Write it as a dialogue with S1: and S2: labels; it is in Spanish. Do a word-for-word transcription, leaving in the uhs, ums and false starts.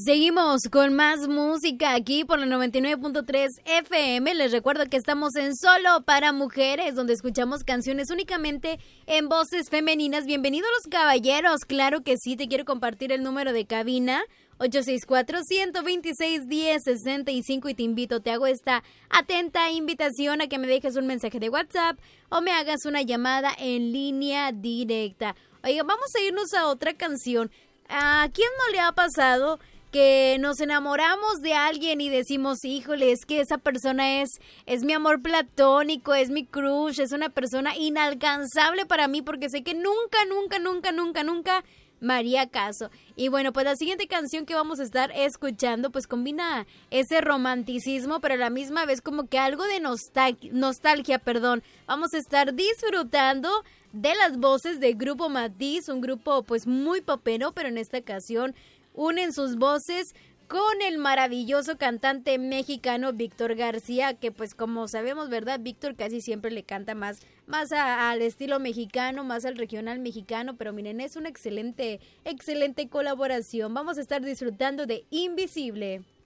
S1: Seguimos con más música aquí por la noventa y nueve punto tres F M. Les recuerdo que estamos en Solo para Mujeres, donde escuchamos canciones únicamente en voces femeninas. Bienvenidos los caballeros, claro que sí, te quiero compartir el número de cabina ocho seis cuatro, uno dos seis, uno cero seis cinco y te invito, te hago esta atenta invitación a que me dejes un mensaje de WhatsApp o me hagas una llamada en línea directa. Oiga, vamos a irnos a otra canción. ¿A quién no le ha pasado que nos enamoramos de alguien y decimos, híjole, es que esa persona es, es mi amor platónico, es mi crush, es una persona inalcanzable para mí porque sé que nunca, nunca, nunca, nunca, nunca me haría caso? Y bueno, pues la siguiente canción que vamos a estar escuchando pues combina ese romanticismo, pero a la misma vez como que algo de nostal- nostalgia, perdón. Vamos a estar disfrutando de las voces de Grupo Matiz, un grupo pues muy popero, pero en esta ocasión unen sus voces con el maravilloso cantante mexicano Víctor García, que pues como sabemos, ¿verdad? Víctor casi siempre le canta más, más a, al estilo mexicano, más al regional mexicano, pero miren, es una excelente, excelente colaboración. Vamos a estar disfrutando de Invisible.